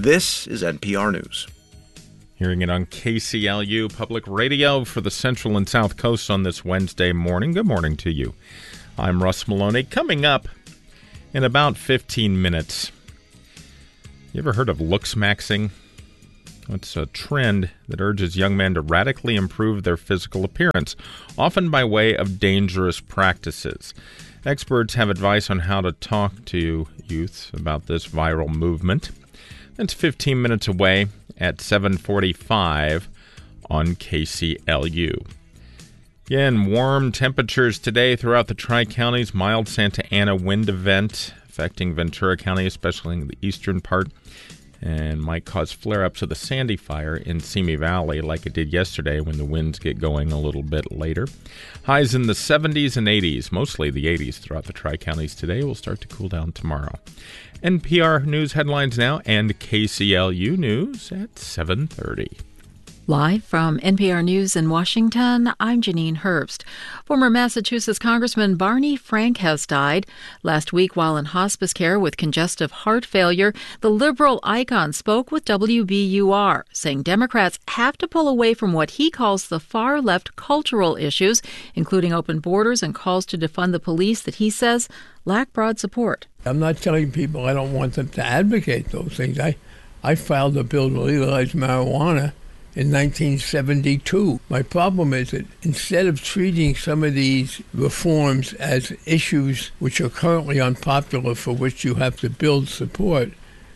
This is NPR News. Hearing it on KCLU Public Radio for the Central and South Coast on this Wednesday morning. Good morning to you. I'm Russ Maloney. Coming up in about 15 minutes. You ever heard of looks maxing? It's a trend that urges young men to radically improve their physical appearance, often by way of dangerous practices. Experts have advice on how to talk to youths about this viral movement. That's 15 minutes away at 7:45 on KCLU. Again, warm temperatures today throughout the Tri-Counties. Mild Santa Ana wind event affecting Ventura County, especially in the eastern part, and might cause flare-ups of the Sandy Fire in Simi Valley like it did yesterday when the winds get going a little bit later. Highs in the 70s and 80s, mostly the 80s throughout the Tri-Counties today. Will start to cool down tomorrow. NPR News headlines now and KCLU News at 7:30. Live from NPR News in Washington, I'm Janine Herbst. Former Massachusetts Congressman Barney Frank has died. Last week, while in hospice care with congestive heart failure, the liberal icon spoke with WBUR, saying Democrats have to pull away from what he calls the far-left cultural issues, including open borders and calls to defund the police that he says lack broad support. I'm not telling people I don't want them to advocate those things. I filed a bill to legalize marijuana in 1972. My problem is that instead of treating some of these reforms as issues which are currently unpopular for which you have to build support,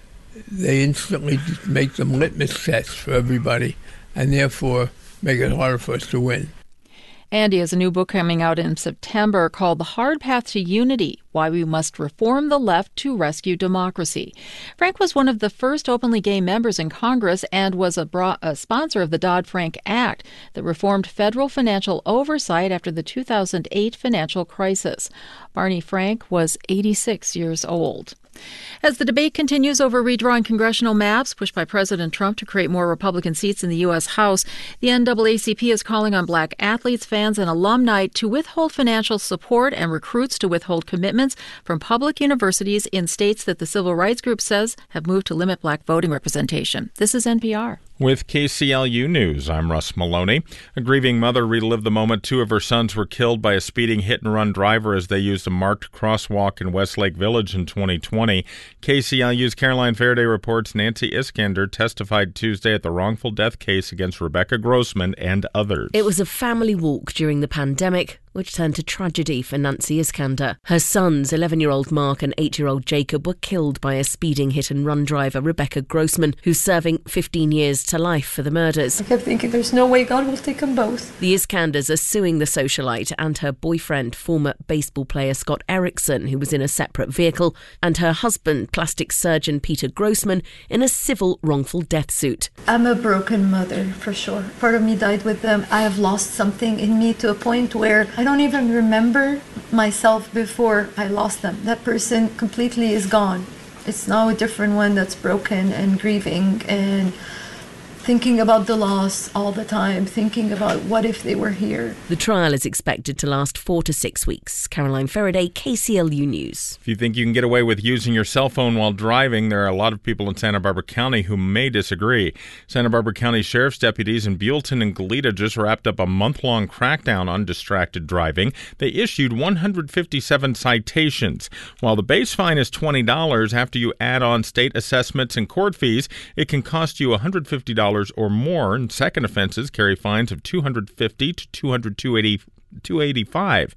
they instantly just make them litmus tests for everybody and therefore make it harder for us to win. Andy has a new book coming out in September called The Hard Path to Unity, Why We Must Reform the Left to Rescue Democracy. Frank was one of the first openly gay members in Congress and was a sponsor of the Dodd-Frank Act that reformed federal financial oversight after the 2008 financial crisis. Barney Frank was 86 years old. As the debate continues over redrawing congressional maps pushed by President Trump to create more Republican seats in the U.S. House, the NAACP is calling on black athletes, fans, and alumni to withhold financial support and recruits to withhold commitments from public universities in states that the civil rights group says have moved to limit black voting representation. This is NPR. With KCLU News, I'm Russ Maloney. A grieving mother relived the moment two of her sons were killed by a speeding hit-and-run driver as they used a marked crosswalk in Westlake Village in 2020. KCLU's Caroline Faraday reports Nancy Iskander testified Tuesday at the wrongful death case against Rebecca Grossman and others. It was a family walk during the pandemic, which turned to tragedy for Nancy Iskander. Her sons, 11-year-old Mark and 8-year-old Jacob, were killed by a speeding hit-and-run driver, Rebecca Grossman, who's serving 15 years to life for the murders. I kept thinking, there's no way God will take them both. The Iskanders are suing the socialite and her boyfriend, former baseball player Scott Erickson, who was in a separate vehicle, and her husband, plastic surgeon Peter Grossman, in a civil wrongful death suit. I'm a broken mother, for sure. Part of me died with them. I have lost something in me to a point where I don't even remember myself before I lost them. That person completely is gone. It's now a different one that's broken and grieving and thinking about the loss all the time, thinking about what if they were here. The trial is expected to last 4 to 6 weeks. Caroline Faraday, KCLU News. If you think you can get away with using your cell phone while driving, there are a lot of people in Santa Barbara County who may disagree. Santa Barbara County Sheriff's deputies in Buellton and Goleta just wrapped up a month-long crackdown on distracted driving. They issued 157 citations. While the base fine is $20, after you add on state assessments and court fees, it can cost you $150 or more, and second offenses carry fines of $250 to $285.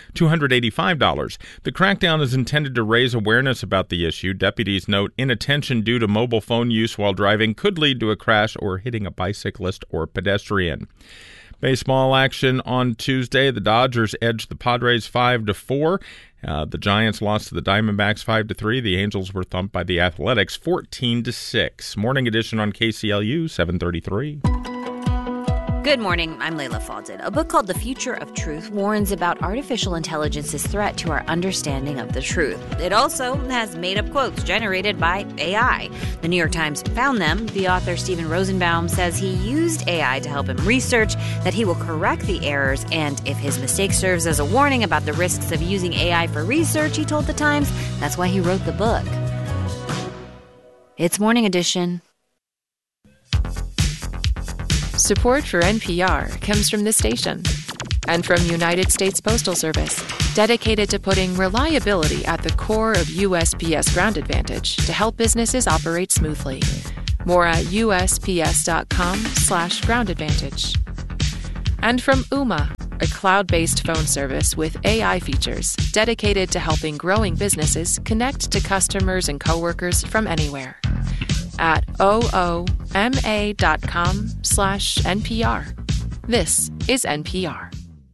The crackdown is intended to raise awareness about the issue. Deputies note inattention due to mobile phone use while driving could lead to a crash or hitting a bicyclist or pedestrian. Baseball action on Tuesday. The Dodgers edged the Padres 5-4. The Giants lost to the Diamondbacks 5-3. The Angels were thumped by the Athletics 14-6. Morning edition on KCLU 733. Good morning, I'm Layla Falded. A book called The Future of Truth warns about artificial intelligence's threat to our understanding of the truth. It also has made-up quotes generated by AI. The New York Times found them. The author, Stephen Rosenbaum, says he used AI to help him research, that he will correct the errors, and if his mistake serves as a warning about the risks of using AI for research, he told The Times, that's why he wrote the book. It's Morning Edition. Support for NPR comes from this station and from United States Postal Service, dedicated to putting reliability at the core of USPS Ground Advantage to help businesses operate smoothly. More at usps.com/Ground Advantage. And from Ooma, a cloud-based phone service with AI features dedicated to helping growing businesses connect to customers and coworkers from anywhere. At ooma.com/NPR. This is NPR.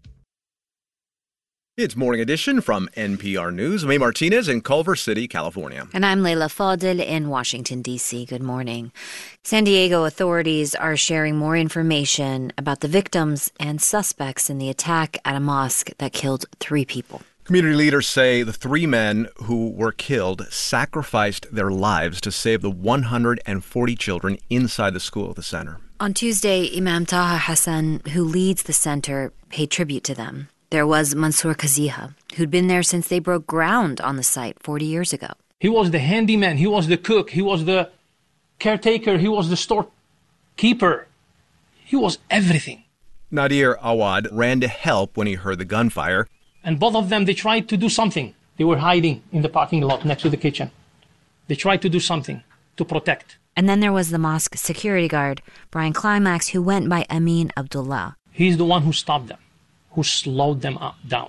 It's Morning Edition from NPR News. I'm A. Martinez in Culver City, California. And I'm Leila Fadel in Washington, D.C. Good morning. San Diego authorities are sharing more information about the victims and suspects in the attack at a mosque that killed 3 people. Community leaders say the 3 men who were killed sacrificed their lives to save the 140 children inside the school at the center. On Tuesday, Imam Taha Hassan, who leads the center, paid tribute to them. There was Mansour Kaziha, who'd been there since they broke ground on the site 40 years ago. He was the handyman, he was the cook, he was the caretaker, he was the storekeeper. He was everything. Nadir Awad ran to help when he heard the gunfire. And both of them, they tried to do something. They were hiding in the parking lot next to the kitchen. They tried to do something to protect. And then there was the mosque security guard, Brian Climax, who went by Amin Abdullah. He's the one who stopped them, who slowed them down.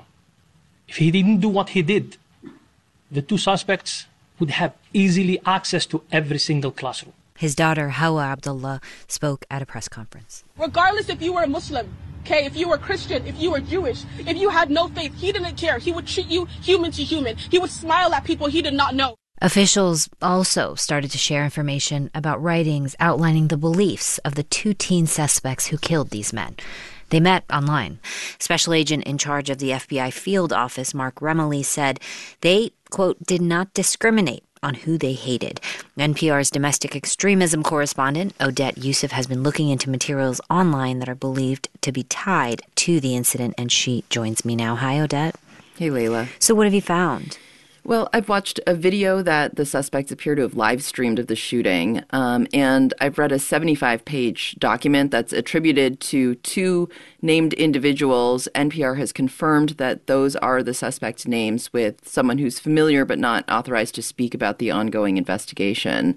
If he didn't do what he did, the 2 suspects would have easily access to every single classroom. His daughter, Hawa Abdullah, spoke at a press conference. Regardless if you were a Muslim, okay, if you were Christian, if you were Jewish, if you had no faith, he didn't care. He would treat you human to human. He would smile at people he did not know. Officials also started to share information about writings outlining the beliefs of the 2 teen suspects who killed these men. They met online. Special agent in charge of the FBI field office, Mark Remley, said they, quote, did not discriminate on who they hated. NPR's domestic extremism correspondent, Odette Youssef, has been looking into materials online that are believed to be tied to the incident, and she joins me now. Hi, Odette. Hey, Layla. So what have you found? Well, I've watched a video that the suspects appear to have live streamed of the shooting, and I've read a 75-page document that's attributed to 2 named individuals. NPR has confirmed that those are the suspects' names, with someone who's familiar but not authorized to speak about the ongoing investigation.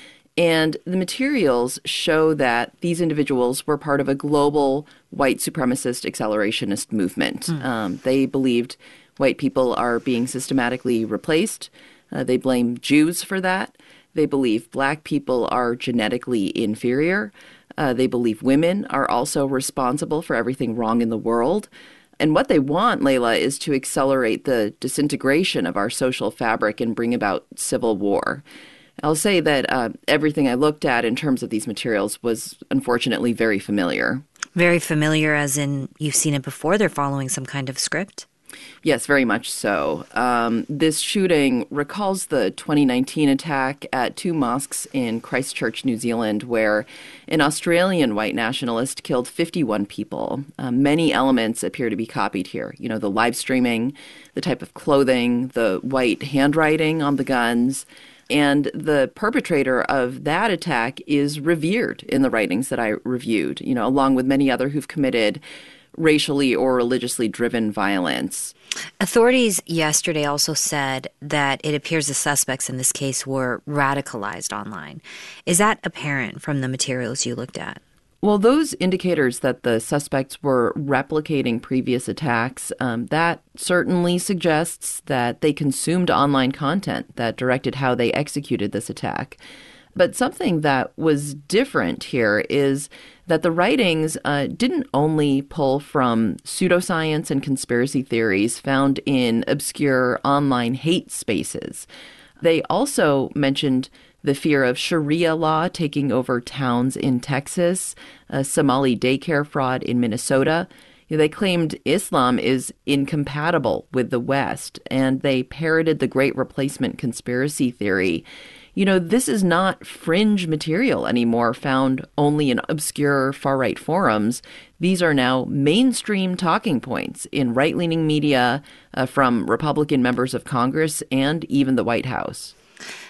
And the materials show that these individuals were part of a global white supremacist accelerationist movement. They believed white people are being systematically replaced. They blame Jews for that. They believe black people are genetically inferior. They believe women are also responsible for everything wrong in the world. And what they want, Layla, is to accelerate the disintegration of our social fabric and bring about civil war. I'll say that everything I looked at in terms of these materials was unfortunately very familiar. Very familiar as in you've seen it before? They're following some kind of script? Yes, very much so. This shooting recalls the 2019 attack at 2 mosques in Christchurch, New Zealand, where an Australian white nationalist killed 51 people. Many elements appear to be copied here. You know, the live streaming, the type of clothing, the white handwriting on the guns. And the perpetrator of that attack is revered in the writings that I reviewed, you know, along with many other who've committed racially or religiously driven violence. Authorities yesterday also said that it appears the suspects in this case were radicalized online. Is that apparent from the materials you looked at? Well, those indicators that the suspects were replicating previous attacks, that certainly suggests that they consumed online content that directed how they executed this attack. But something that was different here is that the writings didn't only pull from pseudoscience and conspiracy theories found in obscure online hate spaces. They also mentioned the fear of Sharia law taking over towns in Texas, a Somali daycare fraud in Minnesota. They claimed Islam is incompatible with the West, and they parroted the Great Replacement conspiracy theory. You know, this is not fringe material anymore found only in obscure far-right forums. These are now mainstream talking points in right-leaning media from Republican members of Congress and even the White House.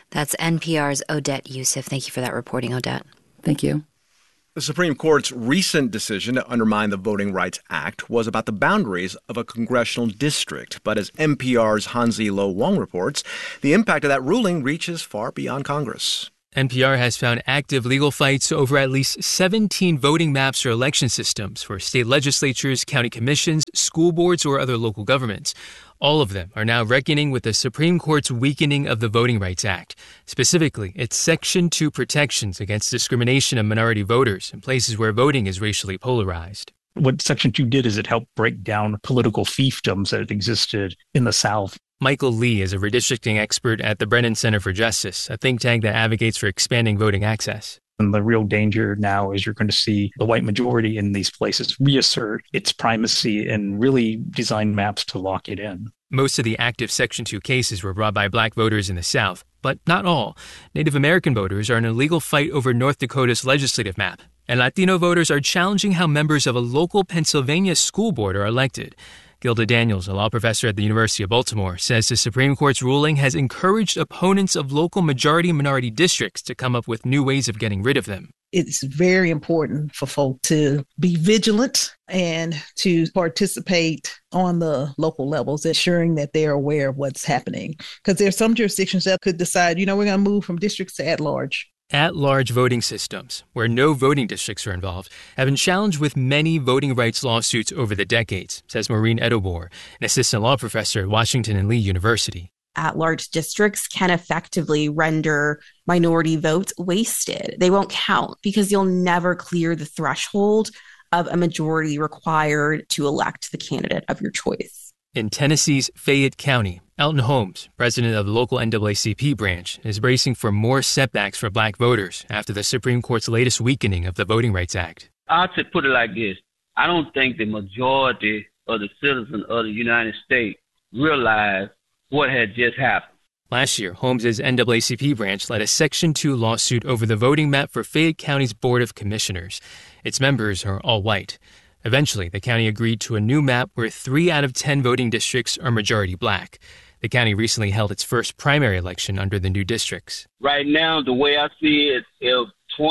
That's NPR's Odette Youssef. Thank you for that reporting, Odette. Thank you. The Supreme Court's recent decision to undermine the Voting Rights Act was about the boundaries of a congressional district. But as NPR's Hanzi Lo Wong reports, the impact of that ruling reaches far beyond Congress. NPR has found active legal fights over at least 17 voting maps or election systems for state legislatures, county commissions, school boards, or other local governments. All of them are now reckoning with the Supreme Court's weakening of the Voting Rights Act, specifically its Section 2 protections against discrimination of minority voters in places where voting is racially polarized. What Section 2 did is it helped break down political fiefdoms that existed in the South. Michael Lee is a redistricting expert at the Brennan Center for Justice, a think tank that advocates for expanding voting access. And the real danger now is you're going to see the white majority in these places reassert its primacy and really design maps to lock it in. Most of the active Section 2 cases were brought by black voters in the South, but not all. Native American voters are in a legal fight over North Dakota's legislative map, and Latino voters are challenging how members of a local Pennsylvania school board are elected. Gilda Daniels, a law professor at the University of Baltimore, says the Supreme Court's ruling has encouraged opponents of local majority-minority districts to come up with new ways of getting rid of them. It's very important for folk to be vigilant and to participate on the local levels, ensuring that they're aware of what's happening. Because there are some jurisdictions that could decide, we're going to move from districts to at-large. At-large voting systems, where no voting districts are involved, have been challenged with many voting rights lawsuits over the decades, says Maureen Edobor, an assistant law professor at Washington and Lee University. At-large districts can effectively render minority votes wasted. They won't count because you'll never clear the threshold of a majority required to elect the candidate of your choice. In Tennessee's Fayette County, Elton Holmes, president of the local NAACP branch, is bracing for more setbacks for black voters after the Supreme Court's latest weakening of the Voting Rights Act. I'll put it like this. I don't think the majority of the citizens of the United States realize what had just happened. Last year, Holmes' NAACP branch led a Section 2 lawsuit over the voting map for Fayette County's Board of Commissioners. Its members are all white. Eventually, the county agreed to a new map where 3 out of 10 voting districts are majority black. The county recently held its first primary election under the new districts. Right now, the way I see it, if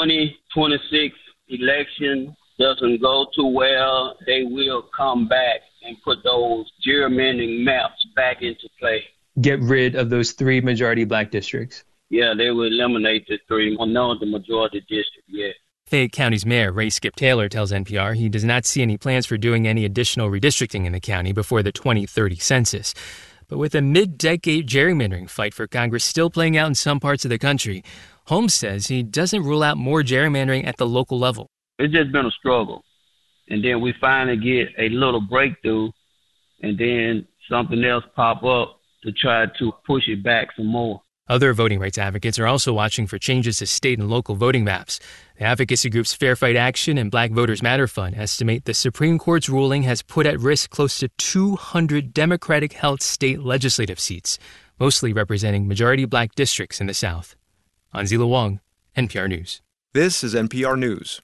2026 election doesn't go too well, they will come back and put those gerrymandering maps back into play. Get rid of those 3 majority black districts? Yeah, they will eliminate the 3. None of the majority districts yet. Fayette County's mayor, Ray Skip Taylor, tells NPR he does not see any plans for doing any additional redistricting in the county before the 2030 census. But with a mid-decade gerrymandering fight for Congress still playing out in some parts of the country, Holmes says he doesn't rule out more gerrymandering at the local level. It's just been a struggle. And then we finally get a little breakthrough, and then something else pop up to try to push it back some more. Other voting rights advocates are also watching for changes to state and local voting maps. The advocacy groups Fair Fight Action and Black Voters Matter Fund estimate the Supreme Court's ruling has put at risk close to 200 Democratic-held state legislative seats, mostly representing majority black districts in the South. Hanzi Lo Wong, NPR News. This is NPR News.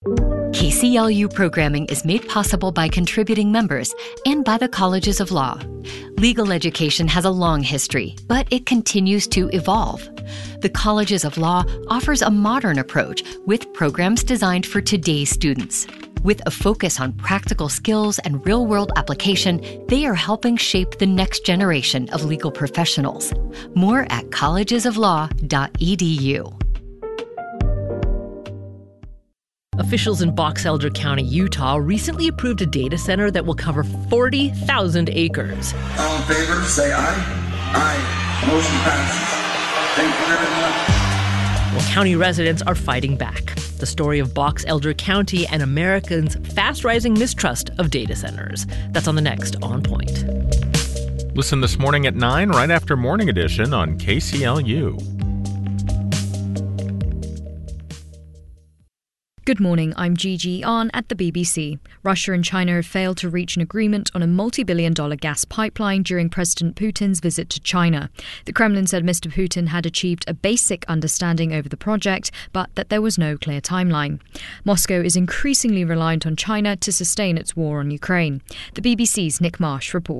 KCLU programming is made possible by contributing members and by the Colleges of Law. Legal education has a long history, but it continues to evolve. The Colleges of Law offers a modern approach with programs designed for today's students. With a focus on practical skills and real-world application, they are helping shape the next generation of legal professionals. More at collegesoflaw.edu. Officials in Box Elder County, Utah, recently approved a data center that will cover 40,000 acres. All in favor, say aye. Aye. Motion passes. Thank you very much. Well, county residents are fighting back. The story of Box Elder County and Americans' fast-rising mistrust of data centers. That's on the next On Point. Listen this morning at 9, right after Morning Edition on KCLU. Good morning, I'm Gigi Ahn at the BBC. Russia and China have failed to reach an agreement on a multi-billion-dollar gas pipeline during President Putin's visit to China. The Kremlin said Mr. Putin had achieved a basic understanding over the project, but that there was no clear timeline. Moscow is increasingly reliant on China to sustain its war on Ukraine. The BBC's Nick Marsh reports.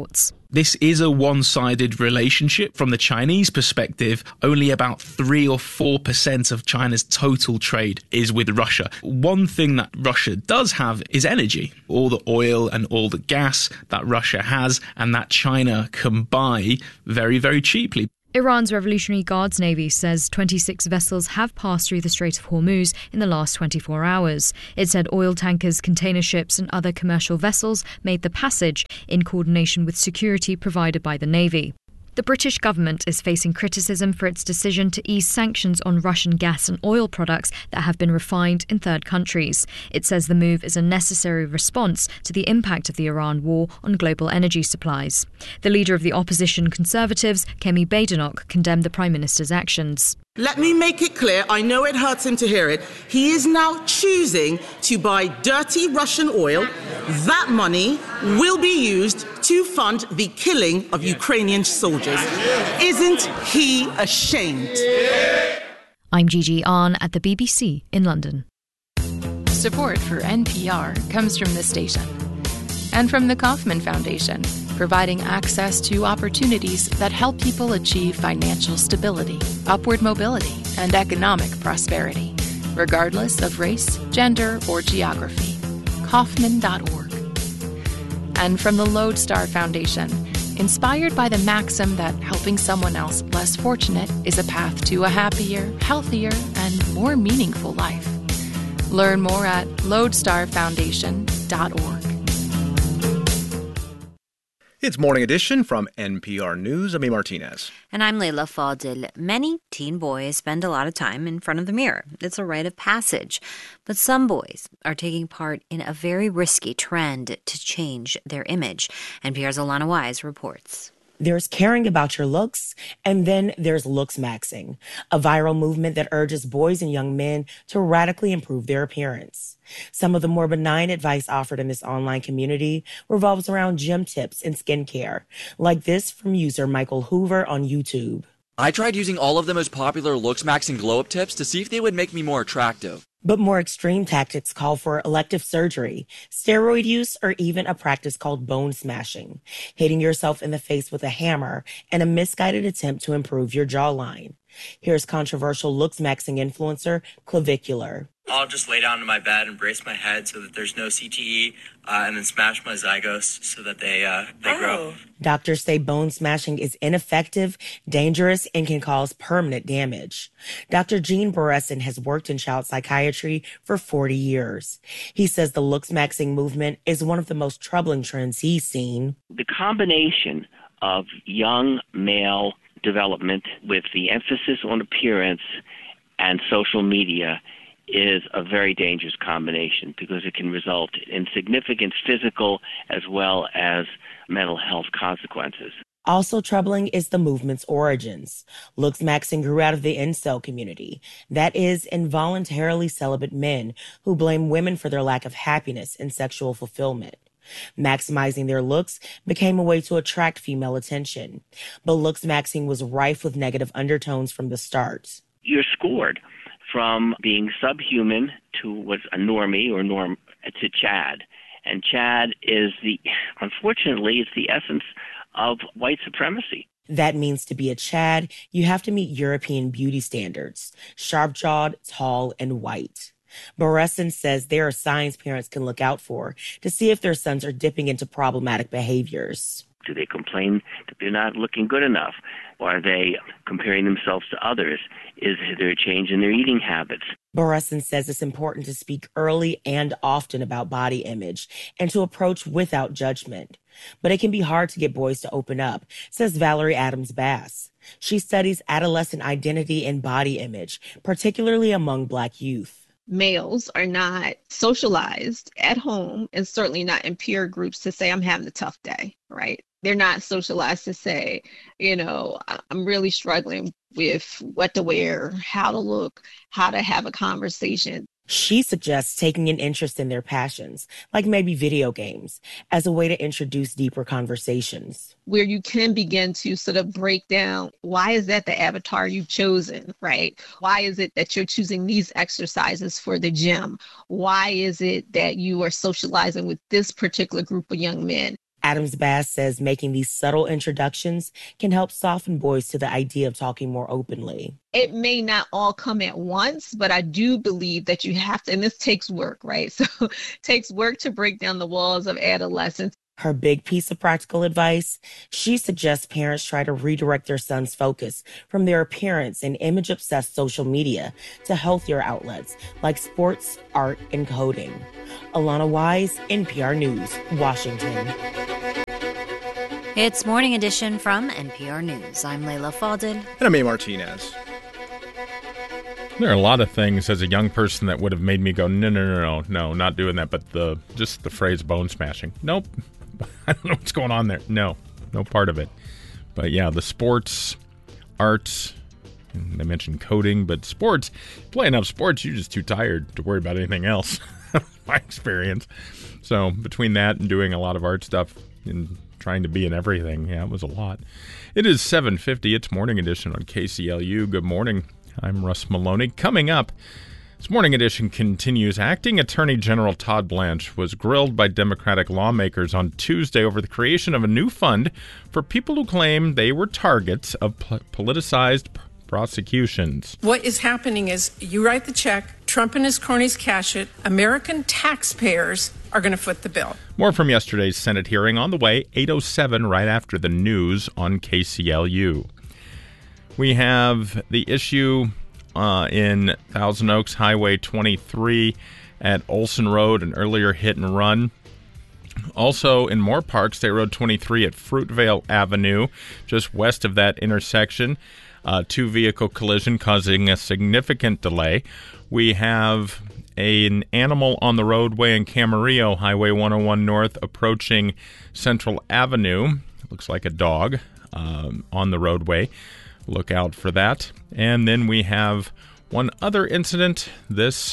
This is a one-sided relationship. From the Chinese perspective, only about 3 or 4% of China's total trade is with Russia. One thing that Russia does have is energy. All the oil and all the gas that Russia has and that China can buy very, very cheaply. Iran's Revolutionary Guards Navy says 26 vessels have passed through the Strait of Hormuz in the last 24 hours. It said oil tankers, container ships and other commercial vessels made the passage in coordination with security provided by the Navy. The British government is facing criticism for its decision to ease sanctions on Russian gas and oil products that have been refined in third countries. It says the move is a necessary response to the impact of the Iran war on global energy supplies. The leader of the opposition Conservatives, Kemi Badenoch, condemned the Prime Minister's actions. Let me make it clear, I know it hurts him to hear it. He is now choosing to buy dirty Russian oil. That money will be used to fund the killing of Ukrainian soldiers. Isn't he ashamed? I'm Gigi Ahn at the BBC in London. Support for NPR comes from this station and from the Kauffman Foundation, providing access to opportunities that help people achieve financial stability, upward mobility, and economic prosperity, regardless of race, gender, or geography. Kauffman.org. And from the Lodestar Foundation, inspired by the maxim that helping someone else less fortunate is a path to a happier, healthier, and more meaningful life. Learn more at lodestarfoundation.org. It's Morning Edition from NPR News. I'm A. Martinez. And I'm Leila Fadel. Many teen boys spend a lot of time in front of the mirror. It's a rite of passage. But some boys are taking part in a very risky trend to change their image. NPR's Alana Wise reports. There's caring about your looks, and then there's looks maxing, a viral movement that urges boys and young men to radically improve their appearance. Some of the more benign advice offered in this online community revolves around gym tips and skincare, like this from user Michael Hoover on YouTube. I tried using all of the most popular looks maxing glow-up tips to see if they would make me more attractive. But more extreme tactics call for elective surgery, steroid use, or even a practice called bone smashing, hitting yourself in the face with a hammer and a misguided attempt to improve your jawline. Here's controversial looks maxing influencer Clavicular. I'll just lay down in my bed and brace my head so that there's no CTE, and then smash my zygotes so that they grow. Doctors say bone smashing is ineffective, dangerous, and can cause permanent damage. Dr. Gene Beresin has worked in child psychiatry for 40 years. He says the looks maxing movement is one of the most troubling trends he's seen. The combination of young male development with the emphasis on appearance and social media is a very dangerous combination because it can result in significant physical as well as mental health consequences. Also troubling is the movement's origins. Looks maxing grew out of the incel community. That is, involuntarily celibate men who blame women for their lack of happiness and sexual fulfillment. Maximizing their looks became a way to attract female attention. But looks maxing was rife with negative undertones from the start. You're scored from being subhuman to what's a normie or norm to Chad. And Chad is unfortunately, it's the essence of white supremacy. That means to be a Chad, you have to meet European beauty standards, sharp-jawed, tall, and white. Beresin says there are signs parents can look out for to see if their sons are dipping into problematic behaviors. Do they complain that they're not looking good enough? Or are they comparing themselves to others? Is there a change in their eating habits? Beresin says it's important to speak early and often about body image and to approach without judgment. But it can be hard to get boys to open up, says Valerie Adams-Bass. She studies adolescent identity and body image, particularly among Black youth. Males are not socialized at home and certainly not in peer groups to say, I'm having a tough day, right? They're not socialized to say, I'm really struggling with what to wear, how to look, how to have a conversation. She suggests taking an interest in their passions, like maybe video games, as a way to introduce deeper conversations. Where you can begin to sort of break down, why is that the avatar you've chosen, right? Why is it that you're choosing these exercises for the gym? Why is it that you are socializing with this particular group of young men? Adams-Bass says making these subtle introductions can help soften boys to the idea of talking more openly. It may not all come at once, but I do believe that you have to, and this takes work, right? So it takes work to break down the walls of adolescence. Her big piece of practical advice, she suggests parents try to redirect their son's focus from their appearance and image-obsessed social media to healthier outlets like sports, art, and coding. Alana Wise, NPR News, Washington. It's Morning Edition from NPR News. I'm Layla Faldin. And I'm A. Martinez. There are a lot of things as a young person that would have made me go, no, not doing that. But just the phrase bone smashing. Nope. I don't know what's going on there. No part of it. But yeah, the sports, arts, and they mentioned coding, but sports, play enough sports, you're just too tired to worry about anything else. My experience. So between that and doing a lot of art stuff and trying to be in everything, yeah, it was a lot. It is 7:50. It's Morning Edition on KCLU. Good morning. I'm Russ Maloney. Coming up, this Morning Edition continues. Acting Attorney General Todd Blanche was grilled by Democratic lawmakers on Tuesday over the creation of a new fund for people who claim they were targets of politicized prosecutions. What is happening is you write the check, Trump and his cronies cash it, American taxpayers are going to foot the bill. More from yesterday's Senate hearing on the way, 8:07, right after the news on KCLU. We have the issue in Thousand Oaks, Highway 23 at Olson Road, an earlier hit and run. Also in Moore Park, State Road 23 at Fruitvale Avenue, just west of that intersection. Two-vehicle collision causing a significant delay. We have an animal on the roadway in Camarillo, Highway 101 North, approaching Central Avenue. Looks like a dog on the roadway. Look out for that. And then we have one other incident. This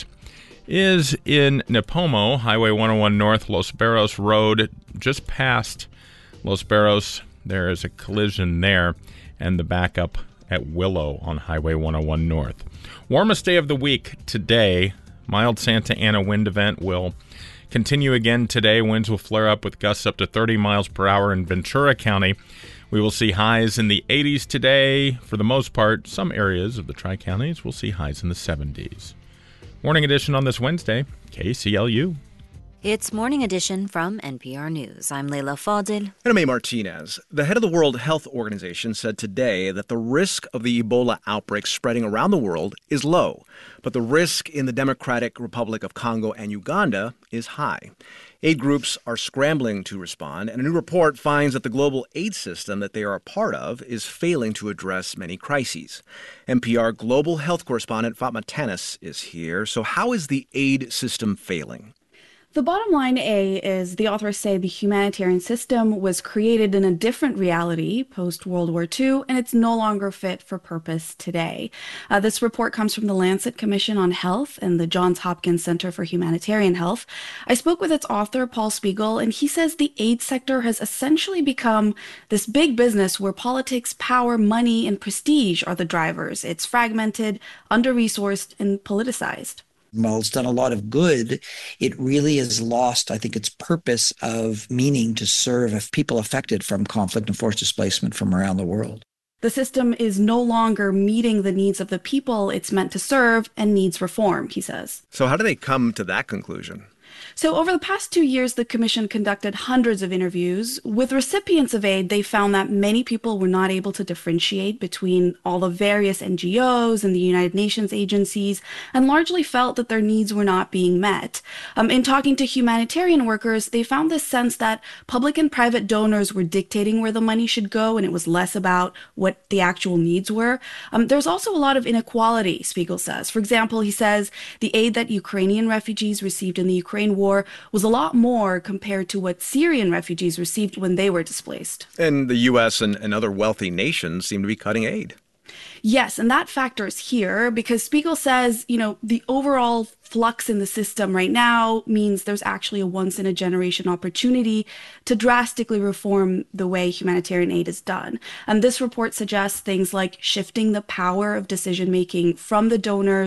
is in Nipomo, Highway 101 North, Los Barros Road. Just past Los Barros, there is a collision there, and the backup at Willow on Highway 101 North. Warmest day of the week today. Mild Santa Ana wind event will continue again today. Winds will flare up with gusts up to 30 miles per hour in Ventura County. We will see highs in the 80s today. For the most part, some areas of the Tri-Counties will see highs in the 70s. Morning Edition on this Wednesday, KCLU. It's Morning Edition from NPR News. I'm Layla Faldin. And I'm A. Martinez. The head of the World Health Organization said today that the risk of the Ebola outbreak spreading around the world is low, but the risk in the Democratic Republic of Congo and Uganda is high. Aid groups are scrambling to respond, and a new report finds that the global aid system that they are a part of is failing to address many crises. NPR global health correspondent Fatma Tanis is here. So how is the aid system failing? The bottom line, is the authors say the humanitarian system was created in a different reality post-World War II, and it's no longer fit for purpose today. This report comes from the Lancet Commission on Health and the Johns Hopkins Center for Humanitarian Health. I spoke with its author, Paul Spiegel, and he says the aid sector has essentially become this big business where politics, power, money, and prestige are the drivers. It's fragmented, under-resourced, and politicized. While it's done a lot of good, it really has lost, I think, its purpose of meaning to serve people affected from conflict and forced displacement from around the world. The system is no longer meeting the needs of the people it's meant to serve and needs reform, he says. So how do they come to that conclusion? So over the past 2 years, the commission conducted hundreds of interviews. With recipients of aid, they found that many people were not able to differentiate between all the various NGOs and the United Nations agencies, and largely felt that their needs were not being met. In talking to humanitarian workers, they found this sense that public and private donors were dictating where the money should go, and it was less about what the actual needs were. There's also a lot of inequality, Spiegel says. For example, he says the aid that Ukrainian refugees received in the Ukraine war was a lot more compared to what Syrian refugees received when they were displaced. And the U.S. and other wealthy nations seem to be cutting aid. Yes, and that factors here because Spiegel says, the overall flux in the system right now means there's actually a once-in-a-generation opportunity to drastically reform the way humanitarian aid is done. And this report suggests things like shifting the power of decision-making from the donors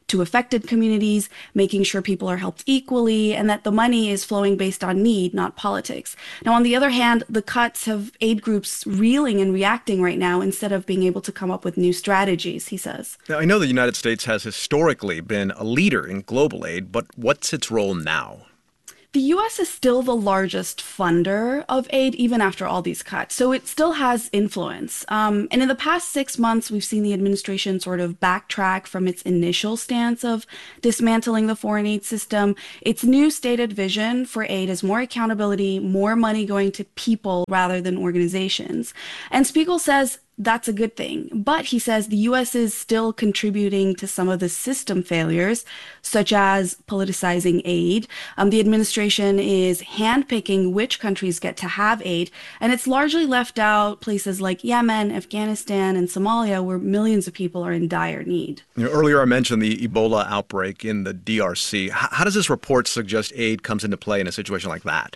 to affected communities, making sure people are helped equally, and that the money is flowing based on need, not politics. Now, on the other hand, the cuts have aid groups reeling and reacting right now instead of being able to come up with new strategies, he says. Now, I know the United States has historically been a leader in global aid, but what's its role now? The U.S. is still the largest funder of aid, even after all these cuts. So it still has influence. And in the past 6 months, we've seen the administration sort of backtrack from its initial stance of dismantling the foreign aid system. Its new stated vision for aid is more accountability, more money going to people rather than organizations. And Spiegel says that's a good thing. But he says the U.S. is still contributing to some of the system failures, such as politicizing aid. The administration is handpicking which countries get to have aid, and it's largely left out places like Yemen, Afghanistan, and Somalia, where millions of people are in dire need. Earlier I mentioned the Ebola outbreak in the DRC. How does this report suggest aid comes into play in a situation like that?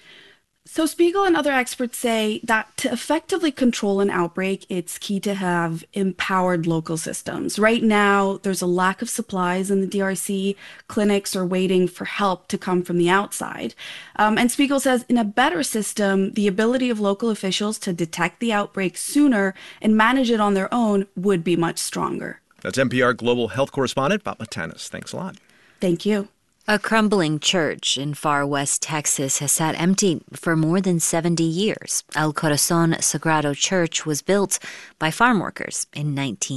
So Spiegel and other experts say that to effectively control an outbreak, it's key to have empowered local systems. Right now, there's a lack of supplies in the DRC. Clinics are waiting for help to come from the outside. And Spiegel says in a better system, the ability of local officials to detect the outbreak sooner and manage it on their own would be much stronger. That's NPR Global Health correspondent Fatma Tanis. Thanks a lot. Thank you. A crumbling church in far west Texas has sat empty for more than 70 years. El Corazon Sagrado Church was built by farm workers in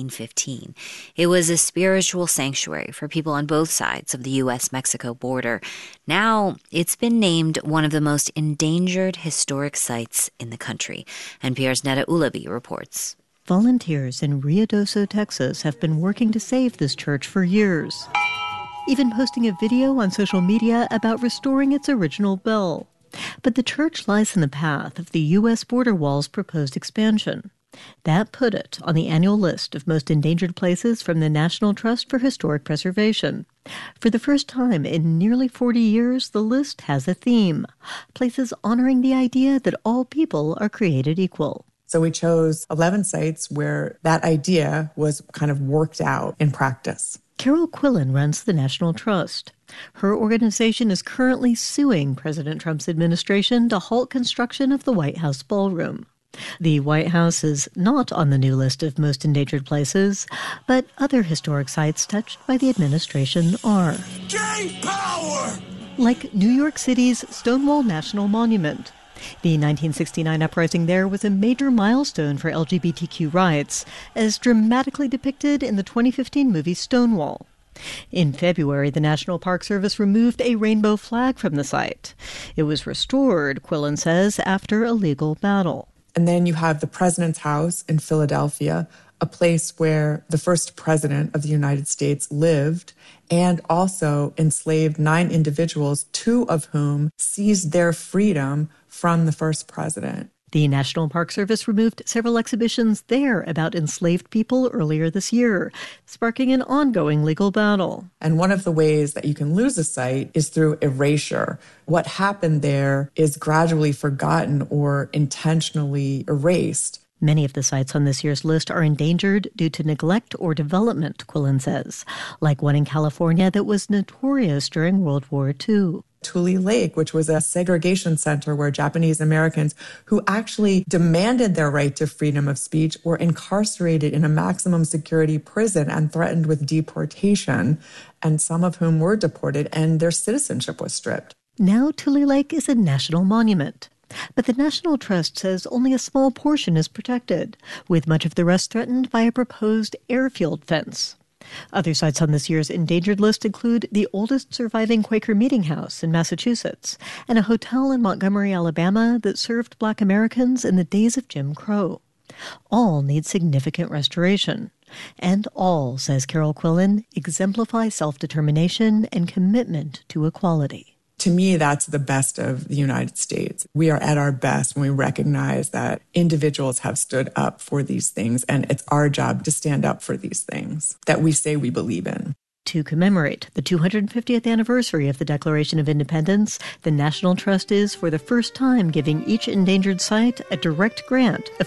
1915. It was a spiritual sanctuary for people on both sides of the U.S.-Mexico border. Now, it's been named one of the most endangered historic sites in the country. NPR's Neda Ulabi reports. Volunteers in Ruidoso, Texas have been working to save this church for years, even posting a video on social media about restoring its original bell. But the church lies in the path of the U.S. border wall's proposed expansion. That put it on the annual list of most endangered places from the National Trust for Historic Preservation. For the first time in nearly 40 years, the list has a theme: places honoring the idea that all people are created equal. So we chose 11 sites where that idea was kind of worked out in practice. Carol Quillen runs the National Trust. Her organization is currently suing President Trump's administration to halt construction of the White House ballroom. The White House is not on the new list of most endangered places, but other historic sites touched by the administration are. Gain power! Like New York City's Stonewall National Monument. The 1969 uprising there was a major milestone for LGBTQ rights, as dramatically depicted in the 2015 movie Stonewall. In February, the National Park Service removed a rainbow flag from the site. It was restored, Quillen says, after a legal battle. And then you have the President's House in Philadelphia, a place where the first president of the United States lived and also enslaved 9 individuals, 2 of whom seized their freedom from the first president. The National Park Service removed several exhibitions there about enslaved people earlier this year, sparking an ongoing legal battle. And one of the ways that you can lose a site is through erasure. What happened there is gradually forgotten or intentionally erased. Many of the sites on this year's list are endangered due to neglect or development, Quillen says, like one in California that was notorious during World War II. Tule Lake, which was a segregation center where Japanese Americans who actually demanded their right to freedom of speech were incarcerated in a maximum security prison and threatened with deportation, and some of whom were deported and their citizenship was stripped. Now Tule Lake is a national monument. But the National Trust says only a small portion is protected, with much of the rest threatened by a proposed airfield fence. Other sites on this year's endangered list include the oldest surviving Quaker Meeting House in Massachusetts and a hotel in Montgomery, Alabama that served Black Americans in the days of Jim Crow. All need significant restoration. And all, says Carol Quillen, exemplify self-determination and commitment to equality. To me, that's the best of the United States. We are at our best when we recognize that individuals have stood up for these things, and it's our job to stand up for these things that we say we believe in. To commemorate the 250th anniversary of the Declaration of Independence, the National Trust is, for the first time, giving each endangered site a direct grant of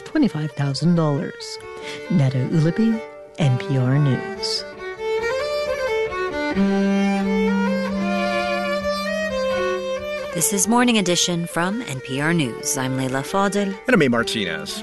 $25,000. Neda Ulabi, NPR News. This is Morning Edition from NPR News. I'm Leila Fadel. And I'm A. Martinez.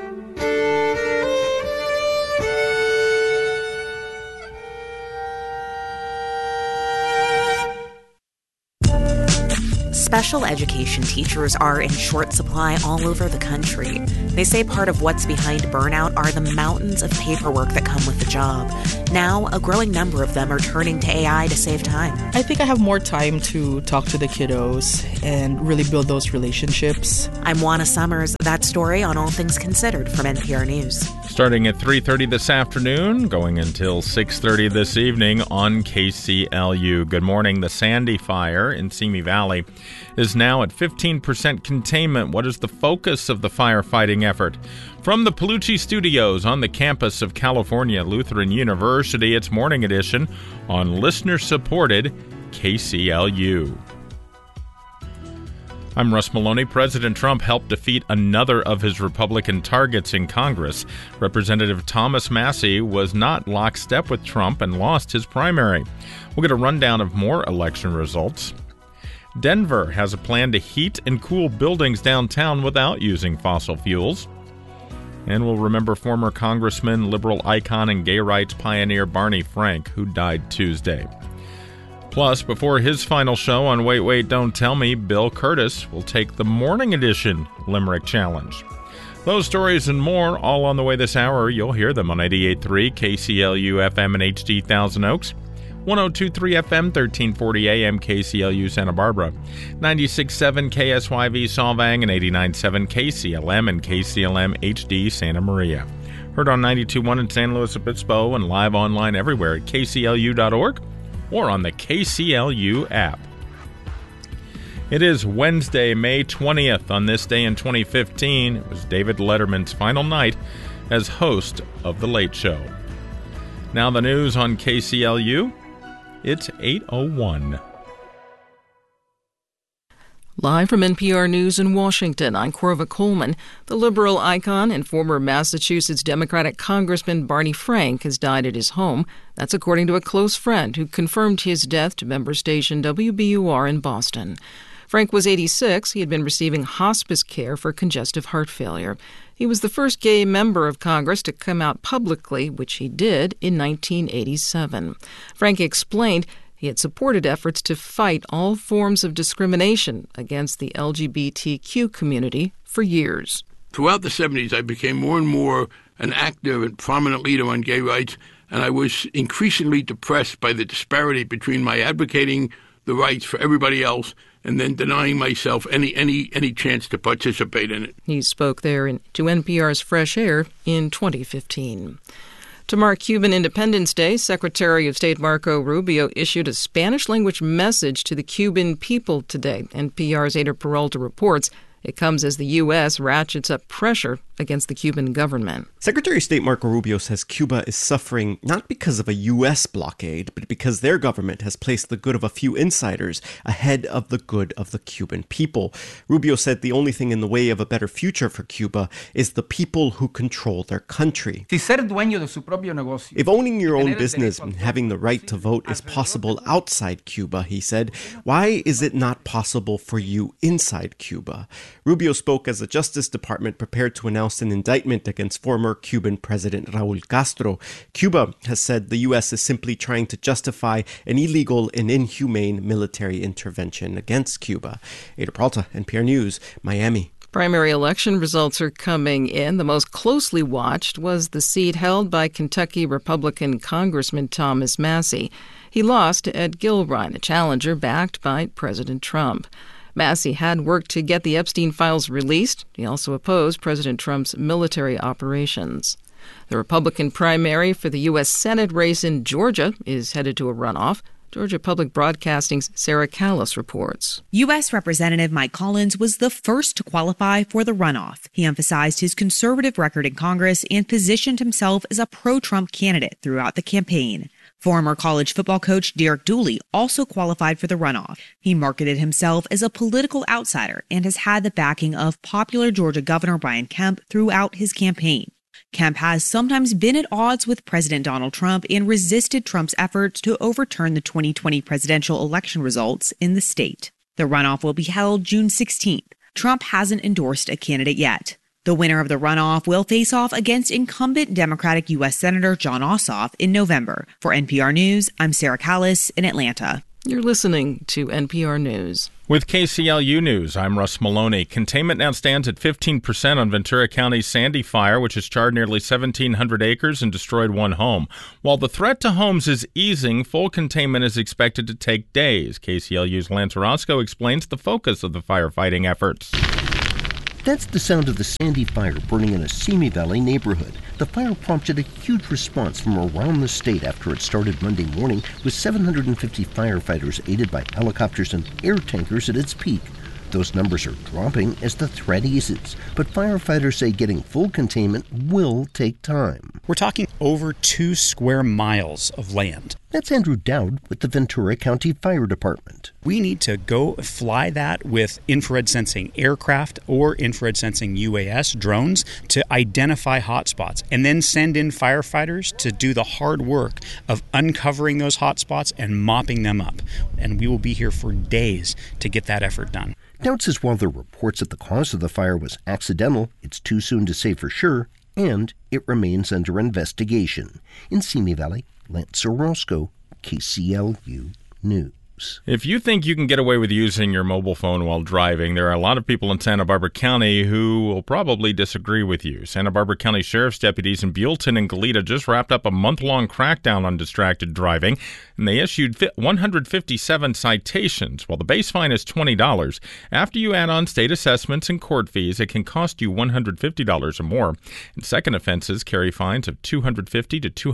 Special education teachers are in short supply all over the country. They say part of what's behind burnout are the mountains of paperwork that come with the job. Now, a growing number of them are turning to AI to save time. I think I have more time to talk to the kiddos and really build those relationships. I'm Juana Summers. That story on All Things Considered from NPR News. Starting at 3:30 this afternoon, going until 6:30 this evening on KCLU. Good morning. The Sandy Fire in Simi Valley is now at 15% containment. What is the focus of the firefighting effort? From the Palucci Studios on the campus of California Lutheran University, it's Morning Edition on listener-supported KCLU. I'm Russ Maloney. President Trump helped defeat another of his Republican targets in Congress. Representative Thomas Massie was not lockstep with Trump and lost his primary. We'll get a rundown of more election results. Denver has a plan to heat and cool buildings downtown without using fossil fuels. And we'll remember former Congressman, liberal icon, and gay rights pioneer Barney Frank, who died Tuesday. Plus, before his final show on Wait, Wait, Don't Tell Me, Bill Curtis will take the Morning Edition Limerick Challenge. Those stories and more all on the way this hour. You'll hear them on 88.3 KCLU FM in HD Thousand Oaks, 102.3 FM, 1340 AM KCLU Santa Barbara, 96.7 KSYV Solvang, and 89.7 KCLM and KCLM HD Santa Maria. Heard on 92.1 in San Luis Obispo and live online everywhere at kclu.org. or on the KCLU app. It is Wednesday, May 20th. On this day in 2015, it was David Letterman's final night as host of The Late Show. Now the news on KCLU. It's 8:01. Live from NPR News in Washington, I'm Corva Coleman. The liberal icon and former Massachusetts Democratic Congressman Barney Frank has died at his home. That's according to a close friend who confirmed his death to member station WBUR in Boston. Frank was 86. He had been receiving hospice care for congestive heart failure. He was the first gay member of Congress to come out publicly, which he did in 1987. Frank explained he had supported efforts to fight all forms of discrimination against the LGBTQ community for years. Throughout the 70s, I became more and more an active and prominent leader on gay rights, and I was increasingly depressed by the disparity between my advocating the rights for everybody else and then denying myself any chance to participate in it. He spoke there to NPR's Fresh Air in 2015. To mark Cuban Independence Day, Secretary of State Marco Rubio issued a Spanish-language message to the Cuban people today. NPR's Ada Peralta reports it comes as the U.S. ratchets up pressure against the Cuban government. Secretary of State Marco Rubio says Cuba is suffering not because of a U.S. blockade, but because their government has placed the good of a few insiders ahead of the good of the Cuban people. Rubio said the only thing in the way of a better future for Cuba is the people who control their country. If owning your own business and having the right to vote is possible outside Cuba, he said, why is it not possible for you inside Cuba? Rubio spoke as the Justice Department prepared to announce an indictment against former Cuban President Raul Castro. Cuba has said the U.S. is simply trying to justify an illegal and inhumane military intervention against Cuba. Ada Peralta, NPR News, Miami. Primary election results are coming in. The most closely watched was the seat held by Kentucky Republican Congressman Thomas Massie. He lost to Ed Gilrine, a challenger backed by President Trump. Massie had worked to get the Epstein files released. He also opposed President Trump's military operations. The Republican primary for the U.S. Senate race in Georgia is headed to a runoff. Georgia Public Broadcasting's Sarah Callis reports. U.S. Representative Mike Collins was the first to qualify for the runoff. He emphasized his conservative record in Congress and positioned himself as a pro-Trump candidate throughout the campaign. Former college football coach Derek Dooley also qualified for the runoff. He marketed himself as a political outsider and has had the backing of popular Georgia Governor Brian Kemp throughout his campaign. Kemp has sometimes been at odds with President Donald Trump and resisted Trump's efforts to overturn the 2020 presidential election results in the state. The runoff will be held June 16th. Trump hasn't endorsed a candidate yet. The winner of the runoff will face off against incumbent Democratic U.S. Senator Jon Ossoff in November. For NPR News, I'm Sarah Callis in Atlanta. You're listening to NPR News. With KCLU News, I'm Russ Maloney. Containment now stands at 15% on Ventura County's Sandy Fire, which has charred nearly 1,700 acres and destroyed one home. While the threat to homes is easing, full containment is expected to take days. KCLU's Lance Orozco explains the focus of the firefighting efforts. That's the sound of the Sandy Fire burning in a Simi Valley neighborhood. The fire prompted a huge response from around the state after it started Monday morning, with 750 firefighters aided by helicopters and air tankers at its peak. Those numbers are dropping as the threat eases, but firefighters say getting full containment will take time. We're talking over 2 square miles of land. That's Andrew Dowd with the Ventura County Fire Department. We need to go fly that with infrared sensing aircraft or infrared sensing UAS drones to identify hotspots and then send in firefighters to do the hard work of uncovering those hotspots and mopping them up. And we will be here for days to get that effort done. Dowd says while there are reports that the cause of the fire was accidental, it's too soon to say for sure, and it remains under investigation. In Simi Valley, Lance Orozco, KCLU News. If you think you can get away with using your mobile phone while driving, there are a lot of people in Santa Barbara County who will probably disagree with you. Santa Barbara County Sheriff's deputies in Buellton and Goleta just wrapped up a month-long crackdown on distracted driving, and they issued 157 citations. While the base fine is $20, after you add on state assessments and court fees, it can cost you $150 or more. And second offenses carry fines of $250 to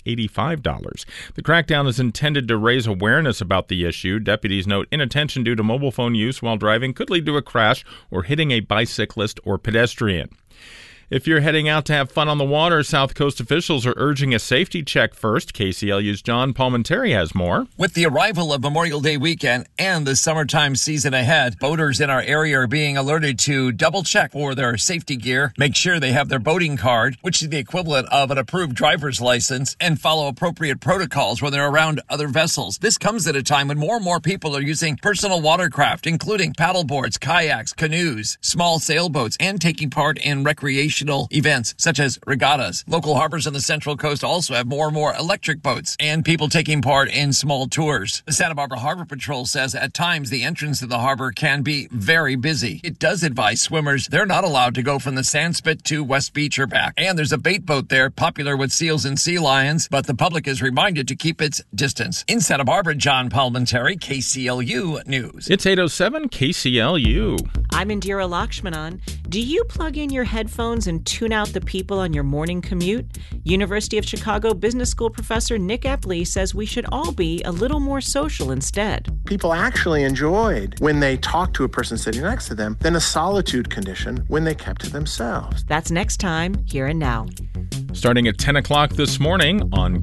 $285. The crackdown is intended to raise awareness about the issue. Deputies note inattention due to mobile phone use while driving could lead to a crash or hitting a bicyclist or pedestrian. If you're heading out to have fun on the water, South Coast officials are urging a safety check first. KCLU's John Palmenteri has more. With the arrival of Memorial Day weekend and the summertime season ahead, boaters in our area are being alerted to double check for their safety gear, make sure they have their boating card, which is the equivalent of an approved driver's license, and follow appropriate protocols when they're around other vessels. This comes at a time when more and more people are using personal watercraft, including paddleboards, kayaks, canoes, small sailboats, and taking part in recreation events such as regattas. Local harbors on the Central Coast also have more and more electric boats and people taking part in small tours. The Santa Barbara Harbor Patrol says at times the entrance to the harbor can be very busy. It does advise swimmers they're not allowed to go from the Sandspit to West Beach or back. And there's a bait boat there popular with seals and sea lions, but the public is reminded to keep its distance. In Santa Barbara, John Palmenteri, KCLU News. It's 8:07 KCLU. I'm Indira Lakshmanan. Do you plug in your headphones and tune out the people on your morning commute? University of Chicago Business School professor Nick Epley says we should all be a little more social instead. People actually enjoyed when they talked to a person sitting next to them than a solitude condition when they kept to themselves. That's next time, here and now. Starting at 10 o'clock this morning on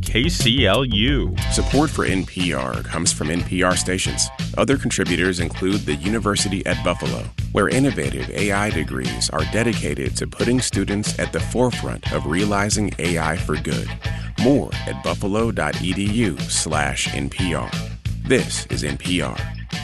KCLU. Support for NPR comes from NPR stations. Other contributors include the University at Buffalo, where innovative AI degrees are dedicated to putting students at the forefront of realizing AI for good. More at buffalo.edu/NPR. This is NPR.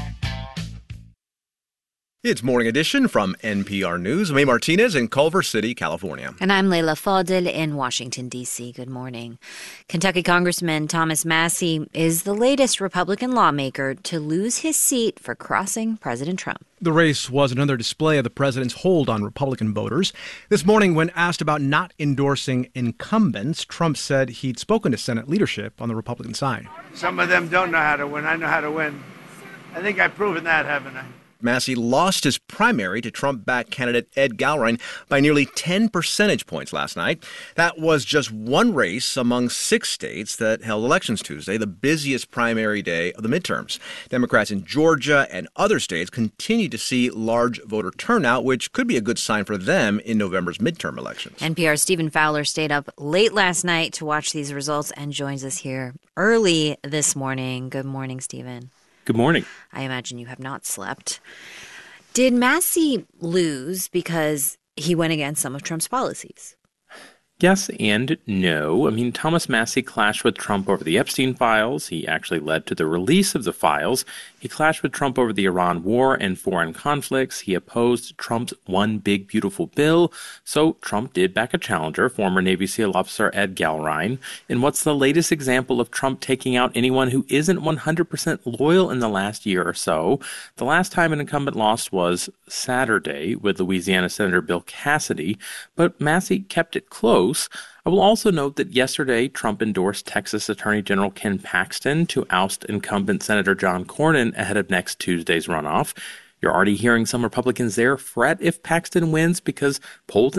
It's Morning Edition from NPR News. I'm May Martinez in Culver City, California. And I'm Leila Fadel in Washington, D.C. Good morning. Kentucky Congressman Thomas Massie is the latest Republican lawmaker to lose his seat for crossing President Trump. The race was another display of the president's hold on Republican voters. This morning, when asked about not endorsing incumbents, Trump said he'd spoken to Senate leadership on the Republican side. Some of them don't know how to win. I know how to win. I think I've proven that, haven't I? Massie lost his primary to Trump-backed candidate Ed Gowring by nearly 10 percentage points last night. That was just one race among 6 states that held elections Tuesday, the busiest primary day of the midterms. Democrats in Georgia and other states continue to see large voter turnout, which could be a good sign for them in November's midterm elections. NPR's Stephen Fowler stayed up late last night to watch these results and joins us here early this morning. Good morning, Stephen. Good morning. I imagine you have not slept. Did Massie lose because he went against some of Trump's policies? Yes and no. I mean, Thomas Massie clashed with Trump over the Epstein files. He actually led to the release of the files. He clashed with Trump over the Iran war and foreign conflicts. He opposed Trump's One Big Beautiful Bill. So Trump did back a challenger, former Navy SEAL officer Ed Galrine. And what's the latest example of Trump taking out anyone who isn't 100% loyal in the last year or so? The last time an incumbent lost was Saturday with Louisiana Senator Bill Cassidy, but Massie kept it close. I will also note that yesterday, Trump endorsed Texas Attorney General Ken Paxton to oust incumbent Senator John Cornyn ahead of next Tuesday's runoff. You're already hearing some Republicans there fret if Paxton wins because polls